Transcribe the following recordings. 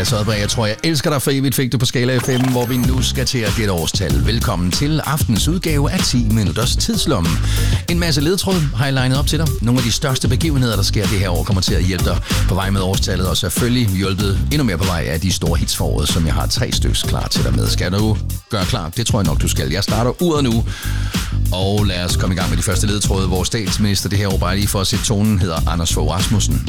Lasse Oddbræk. Jeg tror, jeg elsker dig for evigt, fik du på Skala FM, hvor vi nu skal til at gætte årstal. Velkommen til aftens udgave af 10 minutters tidslomme. En masse ledtråd har jeg legnet op til dig. Nogle af de største begivenheder, der sker det her år, kommer til at hjælpe dig på vej med årstallet, og selvfølgelig hjulpet endnu mere på vej af de store hits for året, som jeg har 3 stykker klar til dig med. Skal du gøre klar? Det tror jeg nok, du skal. Jeg starter uret nu, og lad os komme i gang med de første ledtråde. Vores statsminister det her år, bare lige for at sætte tonen, hedder Anders Fogh Rasmussen.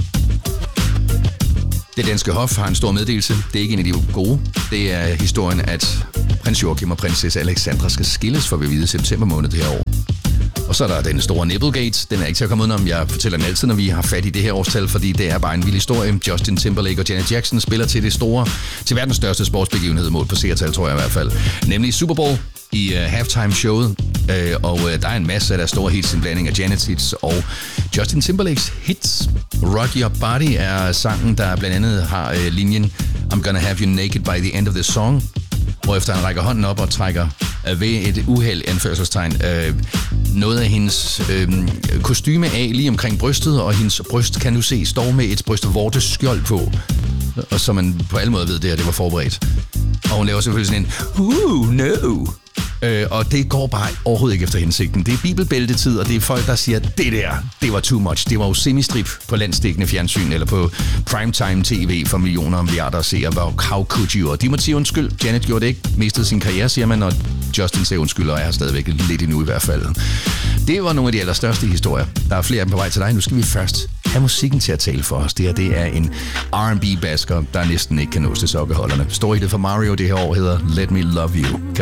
Det danske hof har en stor meddelelse. Det er ikke en af de gode. Det er historien, at prins Joachim og prinsesse Alexandra skal skilles for vi vide september måned det her år. Og så er der den store Nipplegate. Den er ikke til at komme udenom. Jeg fortæller den altid, når vi har fat i det her årstal, fordi det er bare en vild historie. Justin Timberlake og Janet Jackson spiller til verdens største sportsbegivenhed mål på seertal, tror jeg i hvert fald. Nemlig Super Bowl i halftime-showet. Og der er en masse af der store hits, en blanding af Janets hits og Justin Timberlakes hits. Rock Your Body er sangen, der blandt andet har linjen I'm gonna have you naked by the end of the song, hvorefter han rækker hånden op og trækker ved et uheld, anførselstegn, noget af hendes kostyme af lige omkring brystet, og hendes bryst kan du se står med et brystvortes skjold på, og så man på alle måder ved det var forberedt. Og hun laver selvfølgelig sådan en no. Og det går bare overhovedet ikke efter hensigten. Det er bibelbæltetid, og det er folk, der siger, det var too much. Det var jo semistrip på landsdækkende fjernsyn, eller på primetime tv for millioner og milliarder seere. How could you? Og de må sige undskyld. Janet gjorde det ikke. Mistede sin karriere, siger man, og Justin siger undskyld, og jeg har stadigvæk lidt endnu i hvert fald. Det var nogle af de allerstørste historier. Der er flere af dem på vej til dig. Nu skal vi først have musikken til at tale for os. Det er en R&B-basker, der næsten ikke kan nås til sokkeholderne. Storyet for Mario det her år hedder Let Me Love You.